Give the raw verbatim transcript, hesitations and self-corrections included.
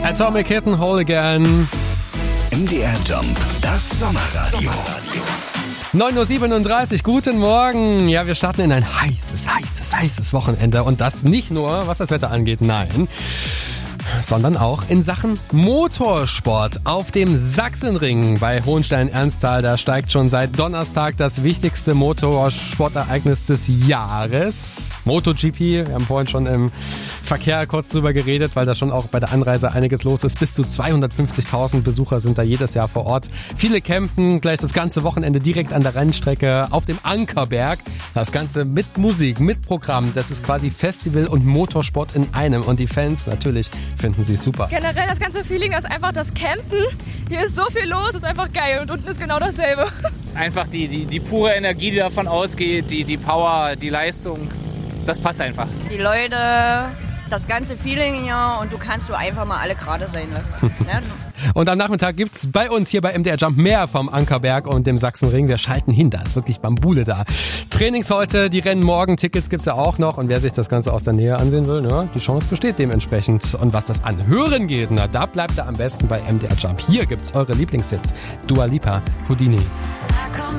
Atomic Kitten, Whole Again. M D R Jump, das Sommerradio. neun Uhr siebenunddreißig, guten Morgen. Ja, wir starten in ein heißes, heißes, heißes Wochenende. Und das nicht nur, was das Wetter angeht, nein, sondern auch in Sachen Motorsport. Auf dem Sachsenring bei Hohenstein-Ernsthal, da steigt schon seit Donnerstag das wichtigste Motorsportereignis des Jahres. MotoGP, wir haben vorhin schon im Verkehr kurz drüber geredet, weil da schon auch bei der Anreise einiges los ist. Bis zu zweihundertfünfzigtausend Besucher sind da jedes Jahr vor Ort. Viele campen gleich das ganze Wochenende direkt an der Rennstrecke auf dem Ankerberg. Das Ganze mit Musik, mit Programm. Das ist quasi Festival und Motorsport in einem. Und die Fans natürlich finden sie super. Generell das ganze Feeling ist einfach das Campen. Hier ist so viel los, ist einfach geil. Und unten ist genau dasselbe. Einfach die, die, die pure Energie, die davon ausgeht, die, die Power, die Leistung. Das passt einfach. Die Leute, das ganze Feeling hier und du kannst du einfach mal alle gerade sein lassen. Ja? Und am Nachmittag gibt's bei uns hier bei M D R Jump mehr vom Ankerberg und dem Sachsenring. Wir schalten hin, da ist wirklich Bambule da. Trainings heute, die Rennen morgen, Tickets gibt's ja auch noch. Und wer sich das Ganze aus der Nähe ansehen will, ja, die Chance besteht dementsprechend. Und was das an Hören geht, na, da bleibt er am besten bei M D R Jump. Hier gibt's eure Lieblingshits. Dua Lipa, Houdini.